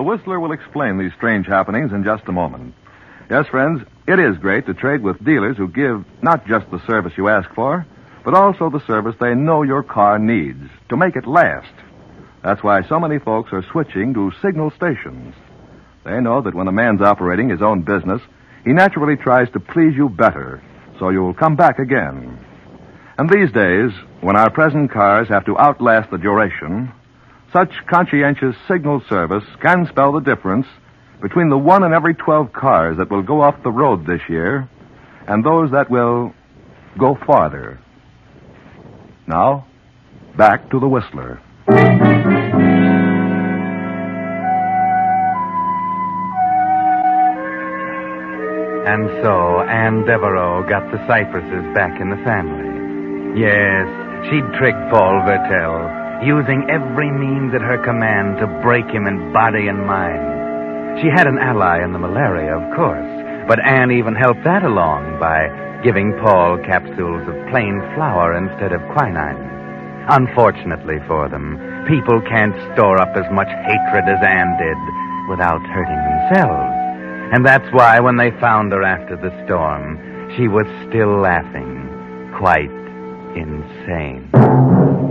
Whistler will explain these strange happenings in just a moment. Yes, friends, it is great to trade with dealers who give not just the service you ask for, but also the service they know your car needs to make it last. That's why so many folks are switching to signal stations. They know that when a man's operating his own business, he naturally tries to please you better, so you'll come back again. And these days, when our present cars have to outlast the duration, such conscientious signal service can spell the difference between the 1 in every 12 cars that will go off the road this year and those that will go farther. Now, back to the Whistler. And so Anne Devereaux got the Cypresses back in the family. Yes, she'd tricked Paul Vertel, using every means at her command to break him in body and mind. She had an ally in the malaria, of course, but Anne even helped that along by giving Paul capsules of plain flour instead of quinine. Unfortunately for them, people can't store up as much hatred as Anne did without hurting themselves. And that's why when they found her after the storm, she was still laughing, quite insane.